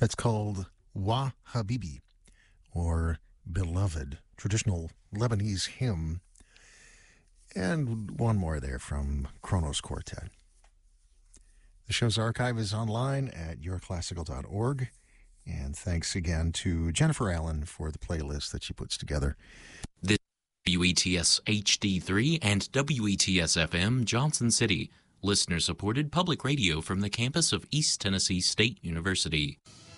That's called Wa Habibi, or Beloved, traditional Lebanese hymn. And one more there from Kronos Quartet. The show's archive is online at yourclassical.org. And thanks again to Jennifer Allen for the playlist that she puts together. This is WETS HD3 and WETS FM Johnson City, listener-supported public radio from the campus of East Tennessee State University.